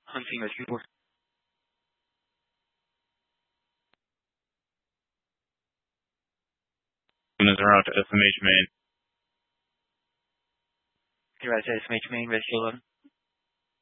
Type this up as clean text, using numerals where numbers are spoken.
hunting rescue board. Units are out to SMH main. You're right, SMH main, rescue 11.